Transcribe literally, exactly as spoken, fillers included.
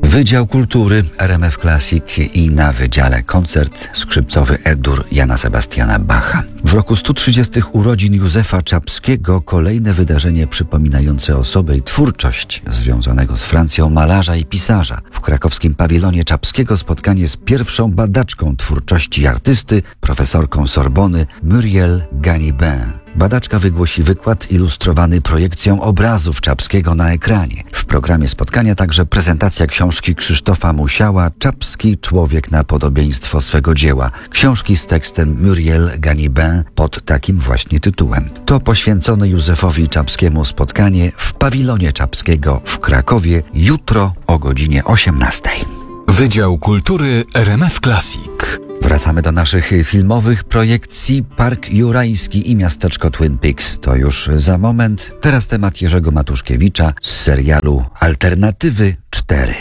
Wydział Kultury R M F Classic i na wydziale koncert skrzypcowy E-dur Jana Sebastiana Bacha. W roku stu trzydziestych urodzin Józefa Czapskiego kolejne wydarzenie przypominające osobę i twórczość związanego z Francją malarza i pisarza. W krakowskim pawilonie Czapskiego spotkanie z pierwszą badaczką twórczości artysty, profesorką Sorbony Muriel Ganibin. Badaczka wygłosi wykład ilustrowany projekcją obrazów Czapskiego na ekranie. W programie spotkania także prezentacja książki Krzysztofa Musiała „Czapski – człowiek na podobieństwo swego dzieła”. Książki z tekstem Muriel Ganibin pod takim właśnie tytułem. To poświęcone Józefowi Czapskiemu spotkanie w pawilonie Czapskiego w Krakowie jutro o godzinie osiemnastej. Wydział Kultury R M F Classic. Wracamy do naszych filmowych projekcji. Park Jurajski i miasteczko Twin Peaks to już za moment. Teraz temat Jerzego Matuszkiewicza z serialu Alternatywy cztery.